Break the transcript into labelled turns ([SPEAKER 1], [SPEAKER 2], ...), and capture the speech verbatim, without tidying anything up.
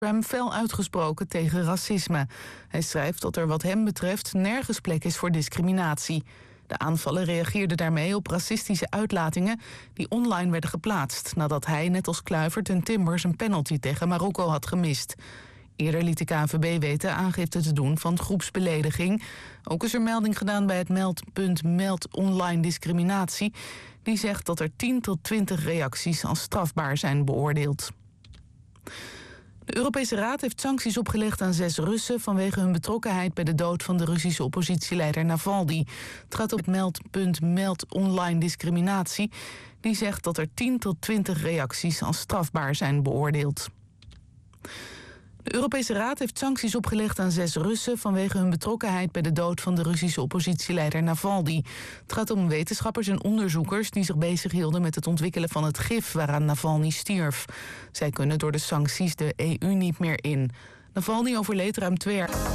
[SPEAKER 1] hem fel uitgesproken tegen racisme. Hij schrijft dat er wat hem betreft nergens plek is voor discriminatie. De aanvallen reageerden daarmee op racistische uitlatingen die online werden geplaatst, nadat hij, net als Kluivert en Timbers, een penalty tegen Marokko had gemist. Eerder liet de K N V B weten aangifte te doen van groepsbelediging. Ook is er melding gedaan bij het meldpunt Meld Online Discriminatie. Die zegt dat er tien tot twintig reacties als strafbaar zijn beoordeeld. De Europese Raad heeft sancties opgelegd aan zes Russen vanwege hun betrokkenheid bij de dood van de Russische oppositieleider Navalny. Het gaat op het meldpunt Meld Online Discriminatie. Die zegt dat er tien tot twintig reacties als strafbaar zijn beoordeeld. De Europese Raad heeft sancties opgelegd aan zes Russen vanwege hun betrokkenheid bij de dood van de Russische oppositieleider Navalny. Het gaat om wetenschappers en onderzoekers die zich bezighielden met het ontwikkelen van het gif waaraan Navalny stierf. Zij kunnen door de sancties de E U niet meer in. Navalny overleed ruim twee jaar.